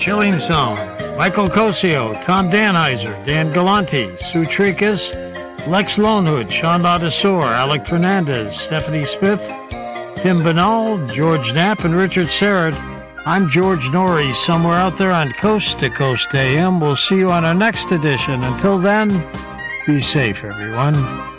Chilling Zone. Michael Cosio, Tom Danheiser, Dan Galante, Sue Tricas, Lex Lonehood, Sean Ladesor, Alec Fernandez, Stephanie Smith, Tim Banal, George Knapp, and Richard Serrett. I'm George Norrie, somewhere out there on Coast to Coast AM. We'll see you on our next edition. Until then, be safe, everyone.